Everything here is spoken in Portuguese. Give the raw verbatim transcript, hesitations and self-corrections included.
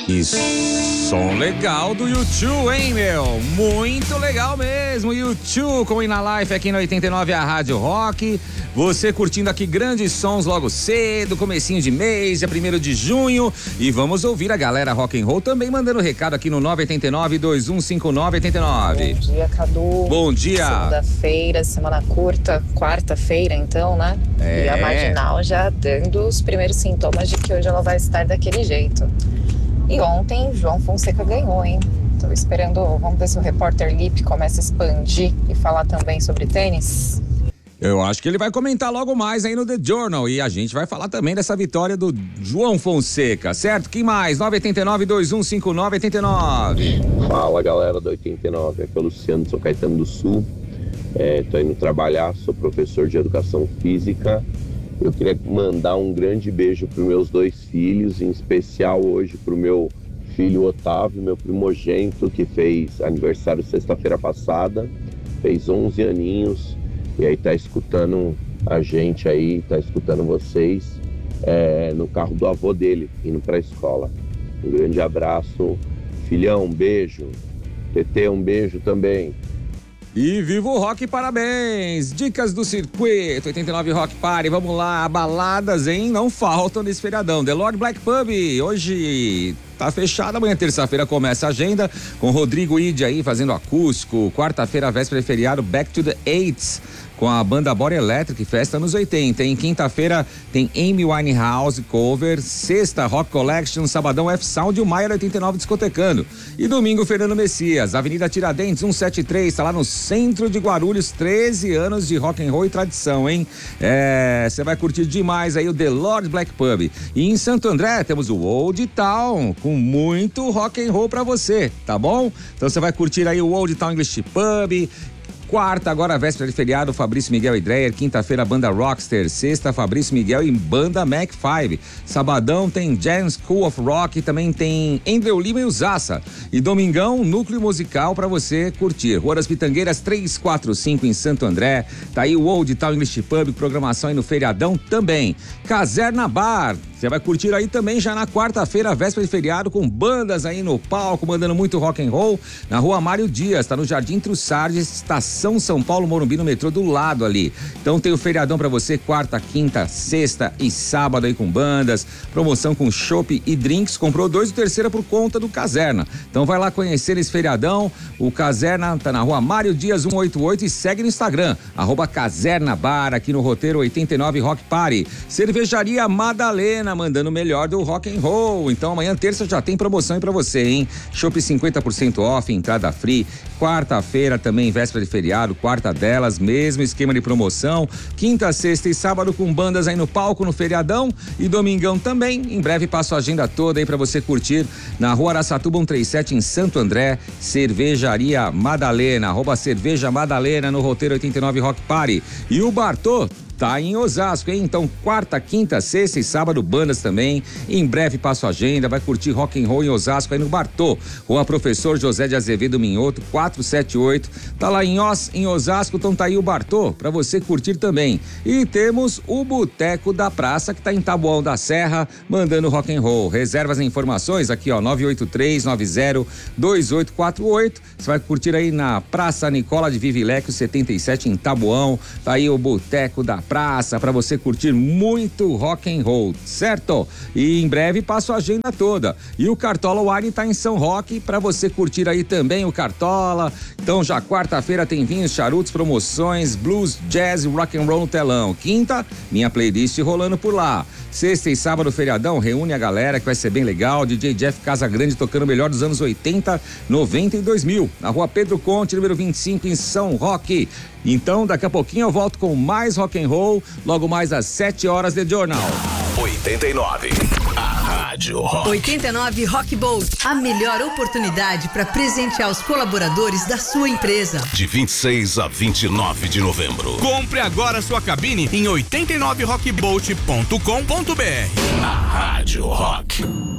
Que som legal do YouTube, hein, meu? Muito legal mesmo. YouTube com Ina Life aqui na oitenta e nove, a Rádio Rock. Você curtindo aqui grandes sons logo cedo, comecinho de mês, dia primeiro de junho. E vamos ouvir a galera rock and roll também mandando recado aqui no nove oito nove, dois um cinco nove, oito nove. Bom dia, Cadu. Bom dia. Segunda-feira, semana curta, quarta-feira então, né? É. E a Marginal já dando os primeiros sintomas de que hoje ela vai estar daquele jeito. E ontem, João Fonseca ganhou, hein? Tô esperando, vamos ver se o repórter Lipe começa a expandir e falar também sobre tênis. Eu acho que ele vai comentar logo mais aí no The Journal e a gente vai falar também dessa vitória do João Fonseca, certo? Quem mais? nove oito nove, dois um cinco nove, oito nove. Fala, galera do oitenta e nove, aqui é o Luciano de São Caetano do Sul. É, tô indo trabalhar, sou professor de educação física. Eu queria mandar um grande beijo para os meus dois filhos, em especial hoje para o meu filho Otávio, meu primogênito, que fez aniversário sexta-feira passada, fez onze aninhos, e aí tá escutando a gente aí, tá escutando vocês é, no carro do avô dele, indo para a escola. Um grande abraço, filhão, um beijo. Tetê, um beijo também. E viva o rock, parabéns! Dicas do circuito, oitenta e nove Rock Party, vamos lá, baladas, hein? Não faltam nesse feriadão. The Lord Black Pub, hoje tá fechado, amanhã terça-feira começa a agenda, com Rodrigo Ide aí fazendo acústico, quarta-feira, véspera de feriado, Back to the Eights, com a banda Body Electric, festa nos oitenta. Em quinta-feira tem Amy Winehouse cover, sexta Rock Collection, sabadão F-Sound e o Maier oitenta e nove discotecando. E domingo Fernando Messias, Avenida Tiradentes cento e setenta e três, tá lá no centro de Guarulhos, treze anos de rock and roll e tradição, hein? É, você vai curtir demais aí o The Lord Black Pub. E em Santo André temos o Old Town, com muito rock and roll pra você, tá bom? Então você vai curtir aí o Old Town English Pub. Quarta, agora véspera de feriado, Fabrício Miguel e Dreyer. Quinta-feira, banda Rockster. Sexta, Fabrício Miguel e banda Mac cinco. Sabadão tem Jam School of Rock. Também tem Andrew Lima e o Zaça. E domingão, núcleo musical pra você curtir. Rua das Pitangueiras trezentos e quarenta e cinco em Santo André. Tá aí o Old Town English Pub, programação aí no feriadão também. Caserna Bar. Você vai curtir aí também já na quarta-feira, véspera de feriado, com bandas aí no palco, mandando muito rock and roll, na Rua Mário Dias, tá no Jardim Trussardes, estação São Paulo, Morumbi, no metrô do lado ali. Então tem o feriadão pra você, quarta, quinta, sexta e sábado aí com bandas, promoção com chopp e drinks, comprou dois e terceira por conta do Caserna. Então vai lá conhecer esse feriadão, o Caserna tá na Rua Mário Dias cento e oitenta e oito e segue no Instagram, arroba Caserna Bar, aqui no roteiro oitenta e nove Rock Party. Cervejaria Madalena, mandando o melhor do rock and roll. Então amanhã terça já tem promoção aí pra você, hein? Chopp cinquenta por cento off, entrada free. Quarta-feira também, véspera de feriado, quarta delas, mesmo esquema de promoção. Quinta, sexta e sábado com bandas aí no palco no feriadão e domingão também. Em breve passo a agenda toda aí pra você curtir na Rua Araçatuba cento e trinta e sete em Santo André. Cervejaria Madalena, arroba Cerveja Madalena no roteiro oitenta e nove Rock Party. E o Bartô tá em Osasco, hein? Então, quarta, quinta, sexta e sábado, bandas também. Em breve passo a agenda, vai curtir rock and roll em Osasco aí no Bartô. Rua Professor José de Azevedo Minhoto, quatrocentos e setenta e oito. Tá lá em Os, em Osasco, então tá aí o Bartô pra você curtir também. E temos o Boteco da Praça, que tá em Taboão da Serra, mandando rock and roll. Reservas e informações aqui, ó, nove oito três nove zero dois oito quatro oito. Você vai curtir aí na Praça Nicola de Vivilecchio setenta e sete em Taboão. Tá aí o Boteco da Praça para você curtir muito rock and roll, certo? E em breve passo a agenda toda. E o Cartola Wine tá em São Roque para você curtir aí também o Cartola. Então já quarta-feira tem vinhos, charutos, promoções, blues, jazz e rock and roll no telão. Quinta, minha playlist rolando por lá. Sexta e sábado, feriadão, reúne a galera que vai ser bem legal. D J Jeff Casagrande tocando o melhor dos anos oitenta, noventa e dois mil. Na Rua Pedro Conte, número vinte e cinco, em São Roque. Então, daqui a pouquinho eu volto com mais rock and roll, logo mais às sete horas de jornal. oitenta e nove, a Rádio Rock. oitenta e nove Rock Bolt, a melhor oportunidade para presentear os colaboradores da sua empresa. De vinte e seis a vinte e nove de novembro. Compre agora sua cabine em oitenta e nove rock bolt ponto com ponto br. A Rádio Rock.